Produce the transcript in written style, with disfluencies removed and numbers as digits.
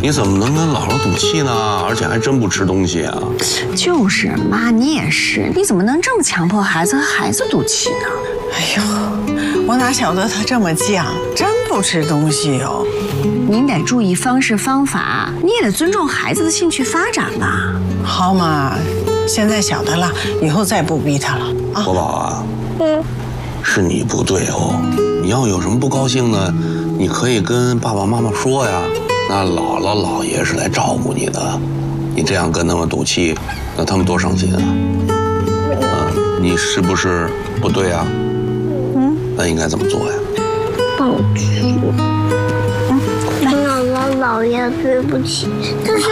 你怎么能跟姥姥赌气呢？而且还真不吃东西啊！ 就是妈，你也是，你怎么能这么强迫孩子和孩子赌气呢？ 哎呦，我哪晓得他这么犟，真不吃东西哦。 您得注意方式方法，你也得尊重孩子的兴趣发展吧。 好嘛，现在晓得了，以后再不逼他了啊。 国宝啊，是你不对哦。你要有什么不高兴呢，你可以跟爸爸妈妈说呀。那姥姥姥爷是来照顾你的，你这样跟他们赌气，那他们多伤心啊！你是不是不对啊？那应该怎么做呀？ 抱去。姥姥姥爷，对不起，这是